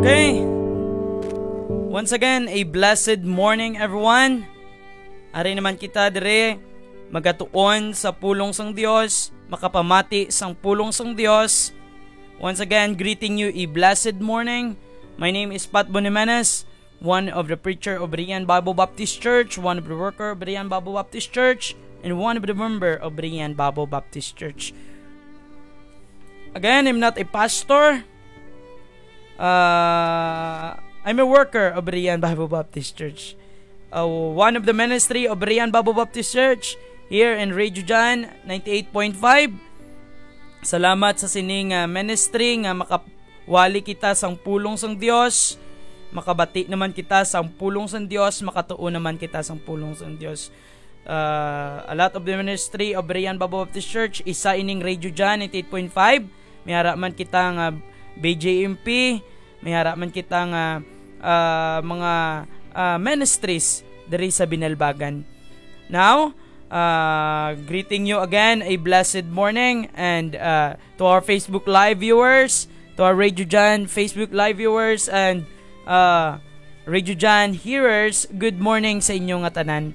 Okay. Once again, a blessed morning everyone. Ari naman kita dire magatuon sa pulong sang Dios, makapamati sang pulong sang Dios. Once again, greeting you a blessed morning. My name is Pat Bonimenes, one of the preacher of Berean Bible Baptist Church, one of the worker of Berean Bible Baptist Church, and one of the member of Berean Bible Baptist Church. Again, I'm not a pastor. I'm a worker of Berean Bible Baptist Church. One of the ministry of Berean Bible Baptist Church here in Radio Jan 98.5. Salamat sa sining ministry nga makawali kita sang pulong sang Dios. Makabati naman kita sang pulong sang Dios, makatuon naman kita sang pulong sang Dios. A lot of the ministry of Berean Bible Baptist Church isa ining Radio Jan 98.5. May haraman kita nga BJMP, may haraman kita nga mga ministries diri sa Binalbagan. Now, greeting you again a blessed morning, and to our Facebook Live viewers, to our Radio Jan Facebook Live viewers, and Radio Jan hearers, good morning sa inyong tanan.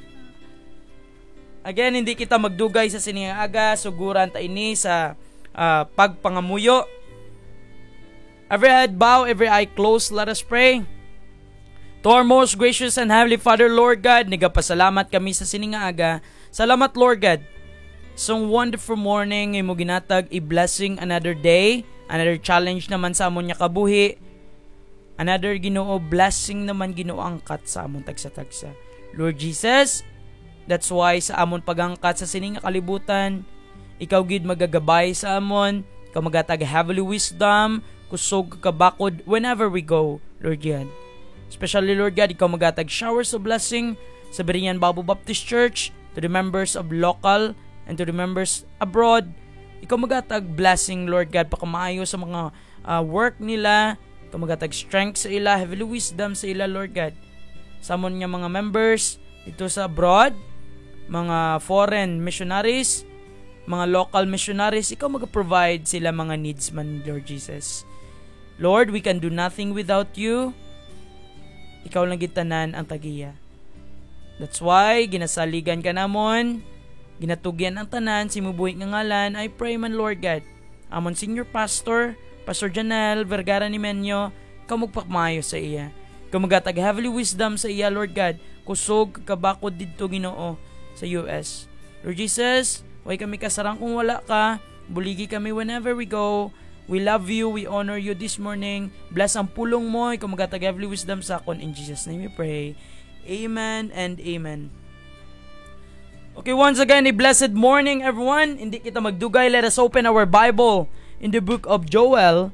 Again, hindi kita magdugay sa siniaga, suguran ta ini sa pagpangamuyo. Every head bow, every eye closed, let us pray. To our most gracious and heavenly Father, Lord God, nagapasalamat kami sa siningaaga. Salamat, Lord God. So wonderful morning, mo ginatag i-blessing another day, another challenge naman sa amon nya kabuhi. Another Ginoo blessing naman Ginoo angkat sa amon tagsa-tagsa. Lord Jesus, that's why sa amon pagangkat sa sining kalibutan, ikaw gid magagabay sa amon, ikaw magatag heavenly wisdom, kusog kabakod whenever we go, Lord God. Especially, Lord God, ikaw magatag showers of blessing sa Berean Bible Baptist Church, to the members of local and to the members abroad. Ikaw magatag blessing, Lord God, pakamaayo sa mga work nila. Ikaw magatag strength sa ila, heavenly wisdom sa ila, Lord God. Sa amon nga mga members dito sa abroad, mga foreign missionaries, mga local missionaries, ikaw mag-provide sila mga needs man, Lord Jesus. Lord, we can do nothing without you. Ikaw lang gitanan ang tagiya. That's why, ginasaligan ka namon, ginatugyan ang tanan, simubuhi nga ngalan, I pray man, Lord God, amon senior pastor, Pastor Janelle Vergara ni Menyo, ikaw magpakmayo sa iya. Ikaw magatag heavenly wisdom sa iya, Lord God, kusog, kabakod dito Ginoo sa US. Lord Jesus, way kami kasarang kung wala ka, buligi kami whenever we go. We love you, we honor you this morning. Bless ang pulong mo, ikaw magatag heavenly wisdom sa akon. In Jesus' name we pray. Amen and amen. Okay, once again, a blessed morning everyone. Hindi kita magdugay, let us open our Bible in the book of Joel.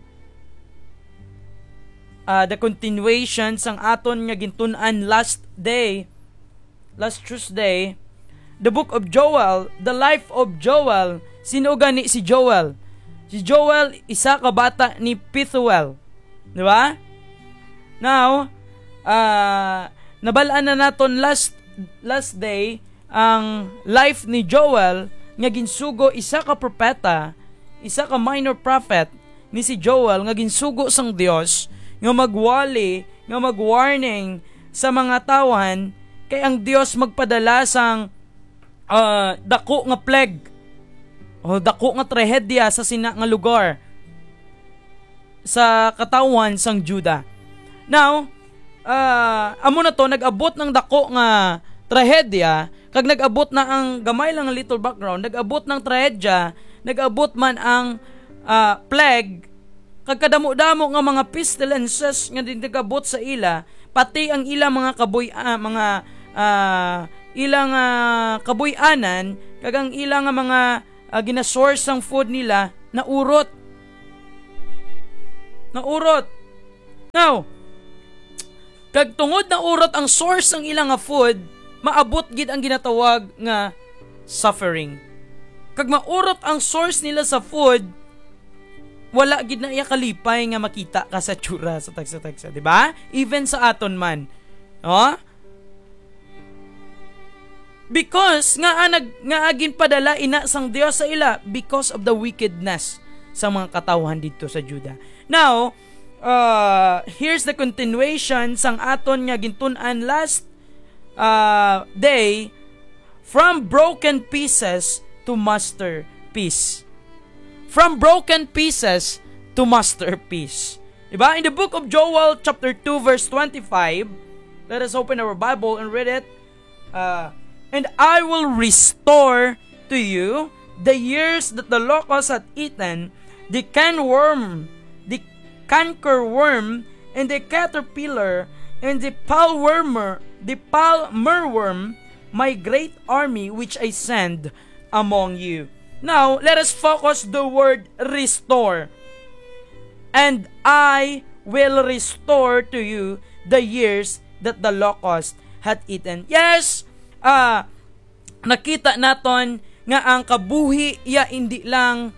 The continuation sang aton nga gintun-an last Tuesday. The book of Joel, the life of Joel. Sino gani si Joel? Si Joel, isa ka bata ni Pethuel. Di ba? Now, nabalaan na naton last day ang life ni Joel nga ginsugo isa ka propeta, isa ka minor prophet ni si Joel nga ginsugo sang Dios nga magwali, nga magwarning sa mga tawan kay ang Dios magpadala sang dako nga plague o dako nga trahedya sa sina nga lugar sa katawan sang Juda. Now, amo na to nag-abot ng dako nga trahedya, kag nag-abot na ang gamay lang nga little background, nag-abot ng trahedya, nag-abot man ang plague, kag kadamo-damo nga mga pestilences nga nag-abot sa ila, pati ang ilang mga ilang kabuyanan, kag ang ilang mga ginasource ang food nila naurot. Now, kag tungod na urot ang source ang ilang food, maabot gid ang ginatawag nga suffering. Kag maurot ang source nila sa food, wala gid na iya kalipay nga makita ka sa tsura sa tagsa-tagsa, di ba? Even sa aton man. No? Because nga agin padala ina sang Dios sa ila because of the wickedness sa mga katawhan dito sa Juda. Now, here's the continuation sang aton nga gintun-an last day, from broken pieces to masterpiece. From broken pieces to masterpiece. Diba? In the book of Joel chapter 2 verse 25, let us open our Bible and read it. And I will restore to you the years that the locust hath eaten, the cankerworm, and the caterpillar, and the palmerworm, my great army which I send among you. Now, let us focus the word restore. And I will restore to you the years that the locust hath eaten. Yes, nakita naton nga ang kabuhi ya hindi lang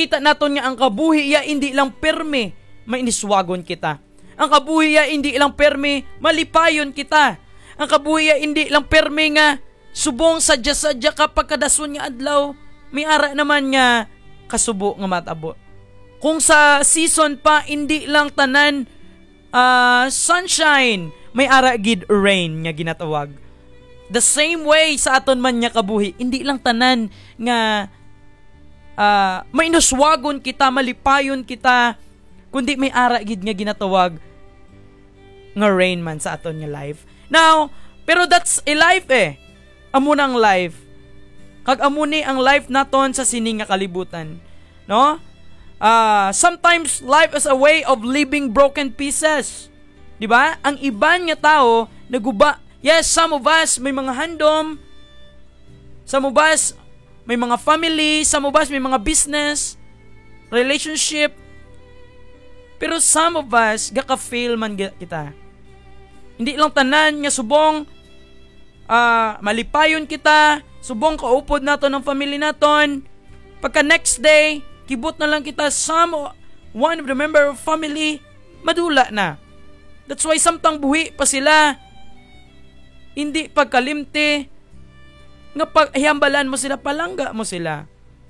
perme mainiswagon kita. Ang kabuhi ya hindi lang perme malipayon kita. Ang kabuhi ya hindi lang perme nga subong sadya-sadya kapag kadason nga adlaw, may ara naman nga kasubo nga matabo. Kung sa season pa hindi lang tanan sunshine, may ara gid rain nga ginatawag. The same way sa aton man nya kabuhi, hindi lang tanan nga mainuswagon kita, malipayon kita, kundi may ara gid nga ginatawag nga rain man sa aton nga life. Now, pero that's a life Amo nang life. Kag amo ni ang life naton sa sining nga kalibutan. No? Sometimes life is a way of living broken pieces. 'Di ba? Ang iban nga tao naguba. Yes, some of us may mga handom. Some of us may mga family, some of us may mga business, relationship. Pero some of us gaka-fail man kita. Hindi lang tanan nga subong malipayon kita, subong kaupod naton ng family naton. Pagka next day, kibot na lang kita, one of the member of family, madula na. That's why samtang buhi pa sila, hindi pagkalimti, nga paghiambalan mo sila, palangga mo sila.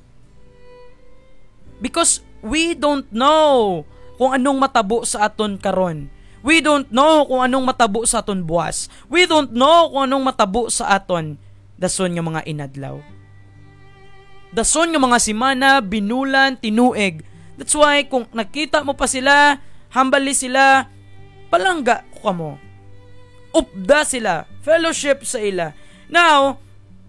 Because we don't know kung anong matabo sa aton karon. We don't know kung anong matabo sa aton buwas. We don't know kung anong matabo sa aton dason nga mga inadlaw. Dason nga mga simana, binulan, tinuig. That's why kung nakita mo pa sila, hambali sila, palangga ko kamo. Upda sila, fellowship sa ila. Now,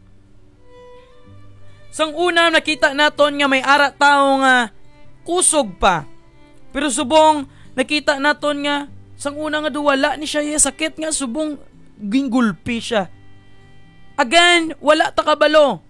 sang una nakita naton nga may ara tao nga kusog pa. Pero subong nakita naton nga sang una nga duwala ni siya sakit nga subong ginggulpi siya. Again, wala ta kabalo.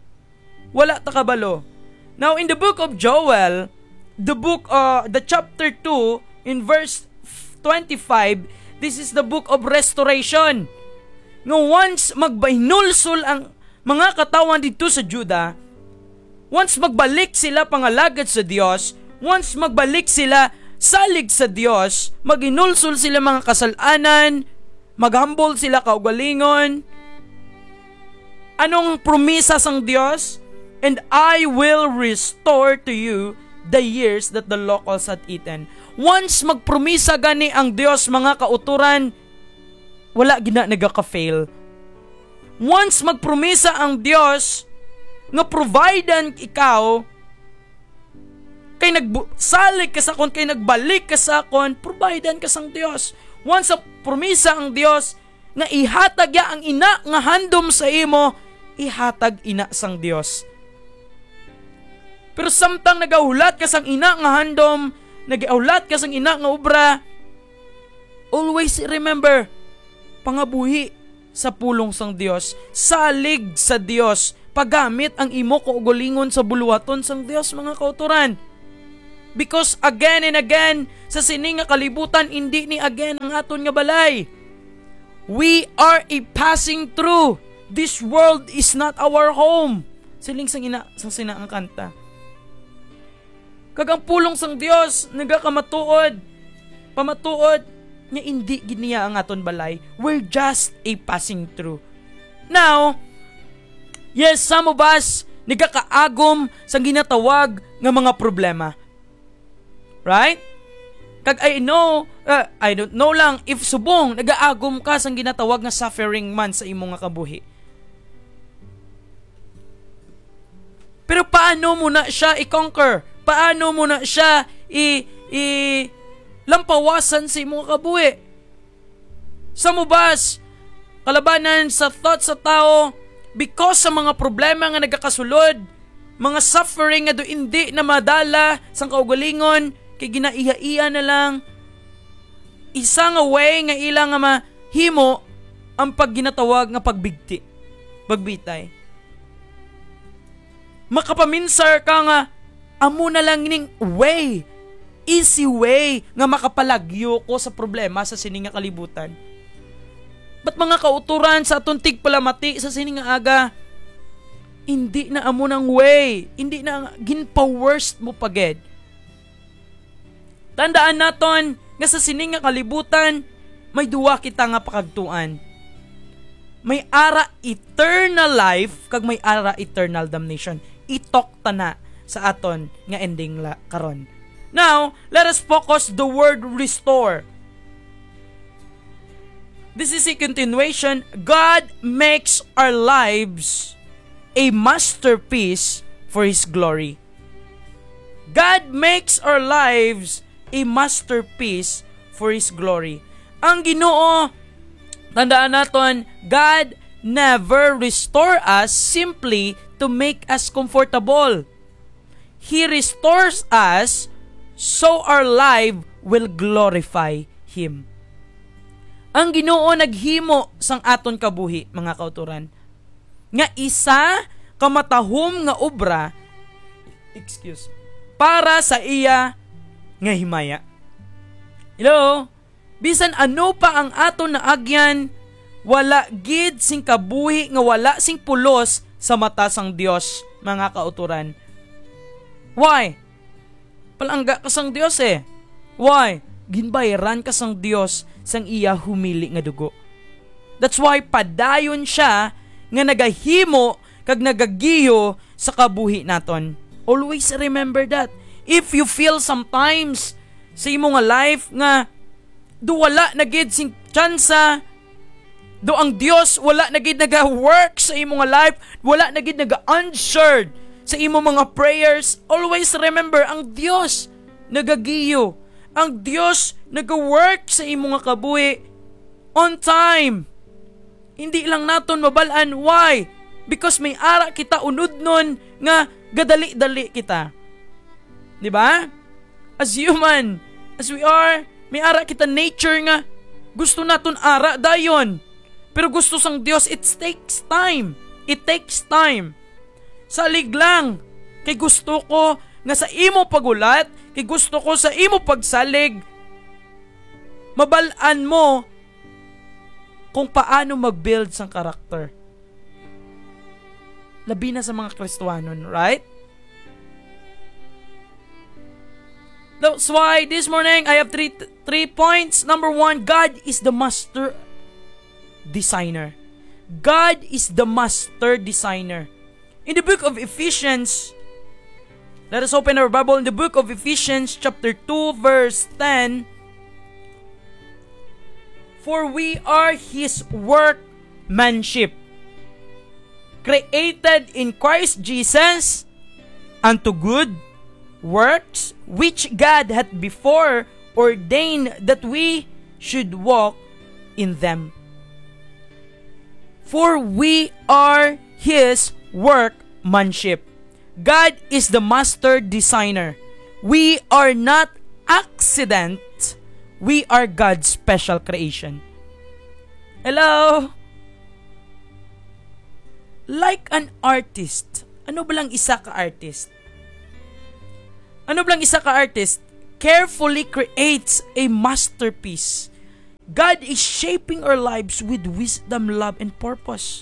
Now in the book of Joel, the chapter 2 in verse 25, this is the book of restoration. Nga once magbahinulsol ang mga katawan dito sa Juda, once magbalik sila pangalagad sa Dios, once magbalik sila salig sa Dios, maginulsol sila mga kasalanan, maghambol sila kaugalingon. Anong promisa sang Dios? And I will restore to you the years that the locusts had eaten. Once magpromisa gani ang Dios mga kauturan, wala gina nagaka-fail. Once magpromisa ang Dios nga providean ikaw, kay nagsalig ka sa kon, kay nagbalik ka sa kon, providean ka sang Dios. Once promisa ang Dios nga ihatag ya ang ina nga handom sa imo, ihatag ina sang Dios. Pero samtang nagahulat ka sang ina nga handom, nagahulat ka sang ina nga obra, always remember, pangabuhi sa pulong sang Dios, salig sa Dios, paggamit ang imo kaugalingon sa buluhaton sang Dios mga kauturan. Because again and again, sa sining nga kalibutan, hindi ni again ang aton nga balay. We are a passing through. This world is not our home. Siling sang sina ang kanta. Kagang pulong sang Dios nagakamatuod, pamatuod nga hindi giniya ang aton balay. We're just a passing through. Now, yes, some of us nagakaagom sa ginatawag nga mga problema. Right? Kag I don't know lang if subong nagaagom ka sang ginatawag nga suffering man sa imo nga kabuhi. Pero paano mo na siya i-conquer? Paano mo na siya lampawasan sa imo nga kabuhi? Sa mubas, kalabanan sa thoughts sa tao, because sa mga problema nga nagakasulod, mga suffering nga do hindi na madala sang kaugalingon, kay ginaiha-iya na lang, isa nga way nga ilang nga mahimo ang pagginatawag nga pagbitay. Makapaminsar ka nga, amo na lang ning way, easy way nga makapalagyo ko sa problema sa sining nga kalibutan. Ba't mga kauturan sa atong tigpalamati sa sining nga aga, hindi na amo ng way, hindi na ginpa-worst mo paged. Tandaan naton nga sa sining nga kalibutan, may duwa kita nga pakagtuan. May ara eternal life, kag may ara eternal damnation. Itok ta na sa aton nga ending karon. Now, let us focus the word restore. This is a continuation. God makes our lives a masterpiece for His glory. God makes our lives a masterpiece for His glory. Ang Ginoo, tandaan naton, God never restore us simply to make us comfortable. He restores us so our life will glorify Him. Ang Ginoo naghimo sang aton kabuhi, mga kauturan, nga isa kamatahom nga obra para sa iya nga himaya. Hello? Bisan ano pa ang aton naagyan, wala gid sing kabuhi nga wala sing pulos sa mata sang Dios, mga kauturan. Why? Palangga ka sang Dios eh. Why? Ginbayaran ka sang Dios sang iya humili nga dugo. That's why padayon siya nga nagahimo kag nagagiyo sa kabuhi naton. Always remember that. If you feel sometimes sa imo nga life nga do wala na gid sing tsansa, do ang Dios wala na gid naga-work sa imo nga life, wala na gid naga-answered sa imo mga prayers, always remember ang Dios nagagiyo. Ang Dios naga-work sa imo nga kabuhi on time. Hindi lang naton mabalaan. Why? Because may ara kita unod nun nga gadali-dali kita. Di ba? As human, as we are, may ara kita nature nga gusto naton ara dayon. Pero gusto sang Dios, it takes time. It takes time. Salig lang. Kay gusto ko nga sa imo pagulat, kay gusto ko sa imo pagsalig, mabalaan mo kung paano mag-build sang karakter. Labi na sa mga Kristiyanon, right? That's why this morning I have three points. Number 1, God is the master designer. God is the master designer. In the book of Ephesians, let us open our Bible in the book of Ephesians chapter 2 verse 10. For we are His workmanship, created in Christ Jesus unto good works, which God hath before ordained that we should walk in them. For we are His workmanship. God is the master designer. We are not accident. We are God's special creation. Hello? Like an artist. Ano ba lang isa ka artist? Ano ba lang isa ka artist? Carefully creates a masterpiece. God is shaping our lives with wisdom, love, and purpose.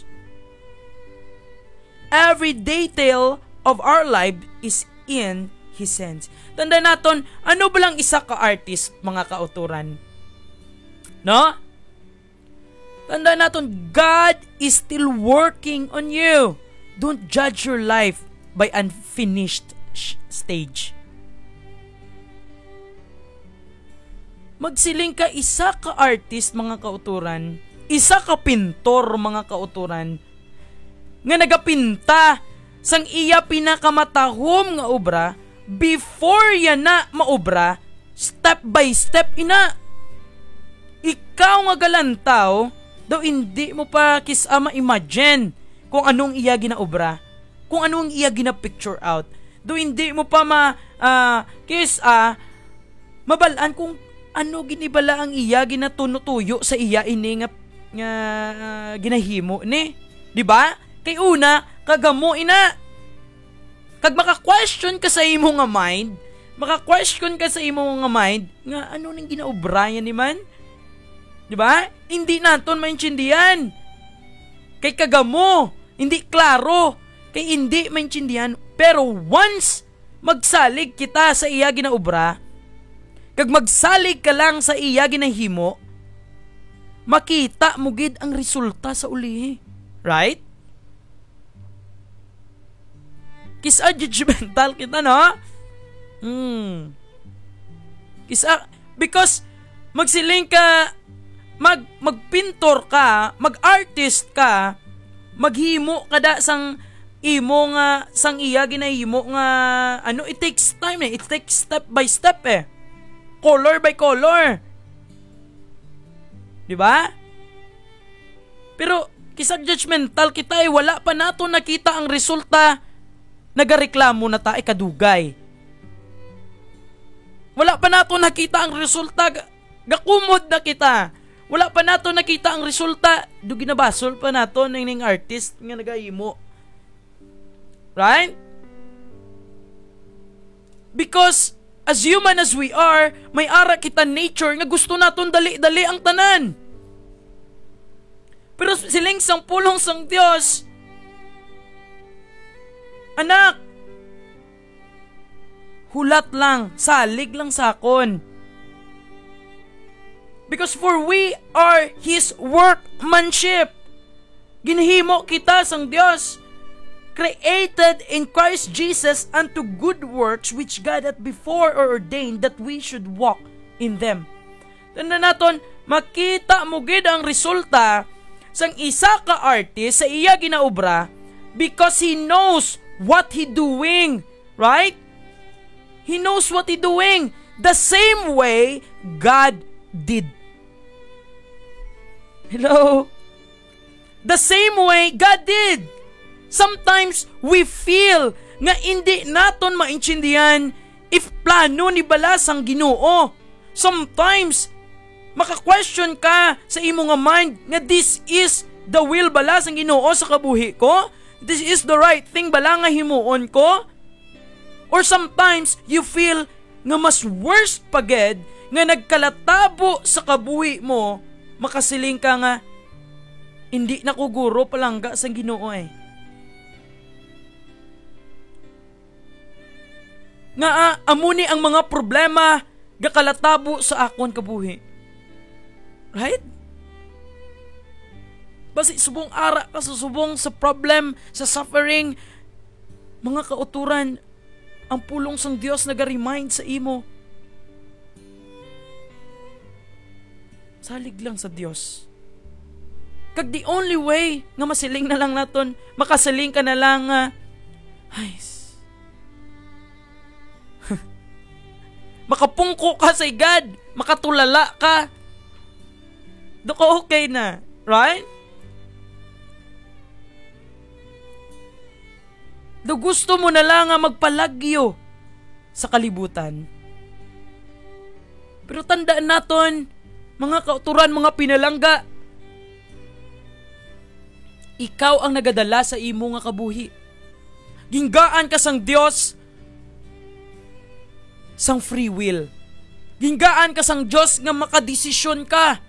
Every detail of our life is in His hands. Tanda naton, ano ba lang isa ka artist, mga kauturan? No? Tanda naton, God is still working on you. Don't judge your life by unfinished stage. magsiling ka isa ka artist mga kauturan, isa ka pintor mga kauturan, nga nagapinta sang iya pinakamatahom nga obra, before yan na maobra, step by step ina. Ikaw nga galantaw, daw hindi mo pa kisa ma-imagine kung anong iya ginaobra, kung anong iya gina-picture out. Do hindi mo pa mabalaan kung ano ginibala ang iya ginatunutuyo sa iya ini nga ginahimo ni. Di ba? Kay una, kagamo ina. Kag maka-question ka sa imo nga mind, nga ano ning ginaobra yan ni man? Di ba? Hindi naton maintindihan. Kay kagamo, hindi klaro. Kay hindi maintindihan. Pero once magsalig kita sa iya ginaobra, kag magsalig ka lang sa iya ginahimo, makita mo gid ang resulta sa uli. Right? Kisa judgmental kita, no? Kisa, because magsiling ka, magpintor ka, mag-artist ka, maghimo kada sang imo nga sang iya ginahimo nga it takes time it takes step by step color by color, di ba? Pero kisag judgmental kita wala pa nato nakita ang resulta, nagareklamo na ta kadugay. Wala pa nato nakita ang resulta, gakumod na kita. Wala pa nato nakita ang resulta, do ginabasol pa nato ning artist nga nagahimo. Right? Because as human as we are, may ara kita nature nga gusto naton dali-dali ang tanan. Pero siling sang pulong sang Dios, anak, hulat lang, salig lang sakon. Because for we are His workmanship. Ginhimo kita sang Dios, created in Christ Jesus unto good works which God hath before ordained that we should walk in them. Tanda naton, makita mo gid ang resulta sang isa ka artist sa iya ginaobra because he knows what he doing, right? He knows what he doing the same way God did. Hello? The same way God did. Sometimes we feel nga hindi naton maintindihan if plano ni balas ang Ginoo. Sometimes maka-question ka sa imo nga mind nga this is the will balas ang Ginoo sa kabuhi ko? This is the right thing bala nga himuon ko? Or sometimes you feel nga mas worst paged nga nagkalatabo sa kabuhi mo, makasiling ka nga hindi na ko guro palangga sa Ginoo nga amuni ang mga problema gakalatabo sa akon kabuhi. Right? Basi subong ara ka sa subong sa problem, sa suffering, mga kauturan, ang pulong sang Dios naga-remind sa imo. Salig lang sa Dios. Kag the only way nga masiling na lang naton, makasiling ka na lang makapungko ka sa God, makatulala ka, do ka okay na, right? Do gusto mo na lang magpalagyo sa kalibutan. Pero tandaan naton, mga kauturan, mga pinalangga, ikaw ang nagadala sa imo nga kabuhi. Ginggaan ka sang Dios sang free will. Ginggaan ka sang Diyos nga makadesisyon ka.